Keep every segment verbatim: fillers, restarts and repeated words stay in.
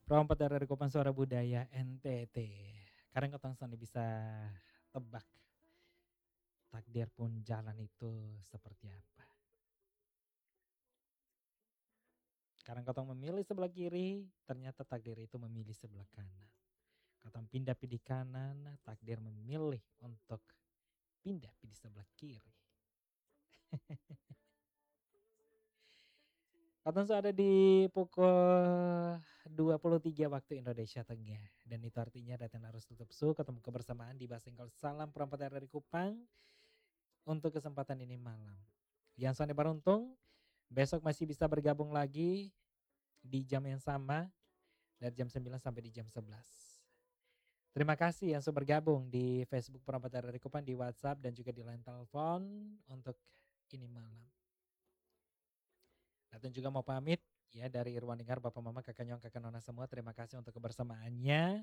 Prompt dari Kupang Suara Budaya N T T. Kadang katong sandi bisa tebak takdir pun jalan itu seperti apa. Kadang katong memilih sebelah kiri, ternyata takdir itu memilih sebelah kanan. Katong pindah pilih kanan, takdir memilih untuk pindah pilih sebelah kiri. Katong sudah ada di pukul dua puluh tiga waktu Indonesia Tengah. Dan itu artinya datang harus tutup su, ketemu kebersamaan di Basengkol Salam Perempat dari Kupang untuk kesempatan ini malam. Yang Sandi beruntung, besok masih bisa bergabung lagi di jam yang sama dari jam sembilan sampai di jam sebelas. Terima kasih yang sudah bergabung di Facebook Perempat dari Kupang, di WhatsApp dan juga di line telepon untuk ini malam. Dan juga mau pamit ya dari Irwan Dengar, Bapak Mama, Kakak Nyong, Kakak Nona semua. Terima kasih untuk kebersamaannya.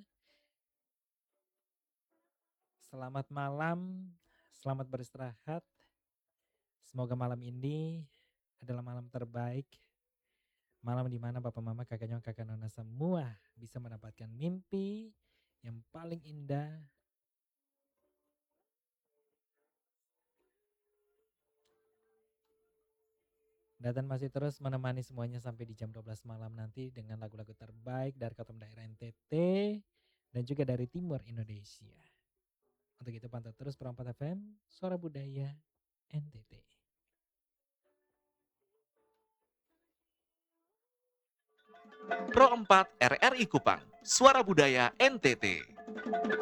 Selamat malam, selamat beristirahat. Semoga malam ini adalah malam terbaik. Malam di mana Bapak Mama, Kakak Nyong, Kakak Nona semua bisa mendapatkan mimpi yang paling indah. Datan masih terus menemani semuanya sampai di jam dua belas malam nanti dengan lagu-lagu terbaik dari Katom Daerah N T T dan juga dari Timur Indonesia. Untuk itu pantau terus Perempat F M, Suara Budaya N T T. Pro empat R R I Kupang, Suara Budaya N T T.